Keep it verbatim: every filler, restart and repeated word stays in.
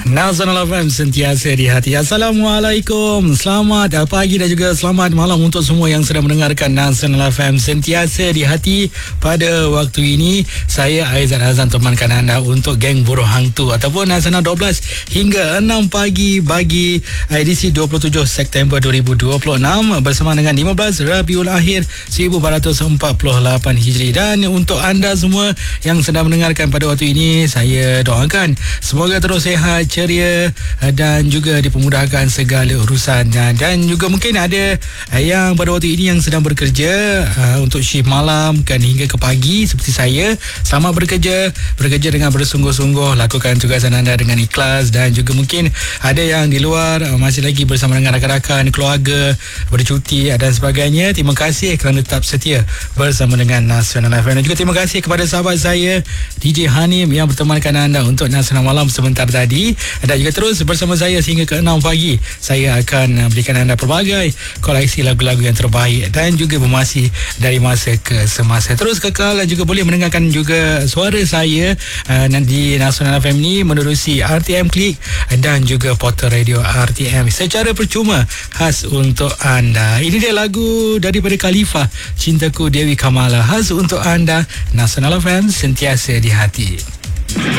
Nasional F M sentiasa di hati. Assalamualaikum, selamat pagi dan juga selamat malam untuk semua yang sedang mendengarkan Nasional F M sentiasa di hati. Pada waktu ini saya Aizat Hazan temankan anda untuk Geng Buruh Hantu ataupun Nasional dua belas hingga enam pagi bagi edisi dua puluh tujuh September dua ribu dua puluh enam bersama dengan lima belas Rabiul Akhir seribu empat ratus empat puluh lapan Hijri. Dan untuk anda semua yang sedang mendengarkan pada waktu ini, saya doakan semoga terus sehat, ceria dan juga dipermudahkan segala urusan. Dan, dan juga mungkin ada yang pada waktu ini yang sedang bekerja uh, untuk shift malam kan hingga ke pagi seperti saya. Selamat bekerja, bekerja dengan bersungguh-sungguh, lakukan tugasan anda dengan ikhlas. Dan juga mungkin ada yang di luar uh, masih lagi bersama dengan rakan-rakan, keluarga, bercuti dan sebagainya. Terima kasih kerana tetap setia bersama dengan Nasional F M. Dan juga terima kasih kepada sahabat saya D J Hanim yang bertemankan anda untuk Nasional Malam sebentar tadi. Dan juga terus bersama saya sehingga ke enam pagi. Saya akan berikan anda pelbagai koleksi lagu-lagu yang terbaik dan juga bermasih dari masa ke semasa. Terus kekal dan juga boleh mendengarkan juga suara saya uh, di Nasional F M ni menerusi R T M Klik dan juga portal radio R T M secara percuma khas untuk anda. Ini dia lagu daripada Khalifah, Cintaku Dewi Kamala, khas untuk anda. Nasional F M sentiasa di hati.